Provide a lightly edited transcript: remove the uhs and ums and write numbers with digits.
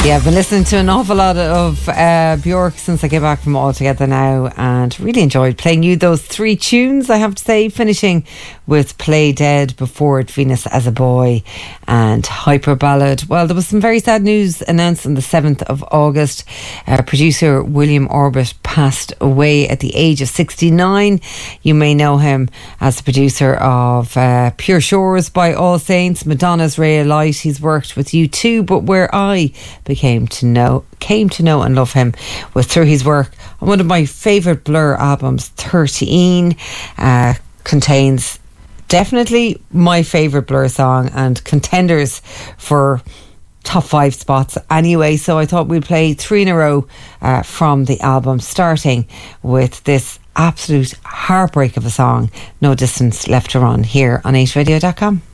Yeah, I've been listening to an awful lot of Björk since I came back from All Together Now, and really enjoyed playing you those three tunes, I have to say, finishing with Play Dead, Before It, Venus as a Boy and Hyper Ballad. Well, there was some very sad news announced on the 7th of August. Producer William Orbit passed away at the age of 69. You may know him as the producer of Pure Shores by All Saints, Madonna's Ray of Light. He's worked with U2, but where I came to know and love him was through his work on one of my favourite Blur albums, 13. Contains definitely my favourite Blur song and contenders for top 5 spots anyway, so I thought we'd play 3 in a row from the album, starting with this absolute heartbreak of a song, No Distance Left to Run, here on 8radio.com.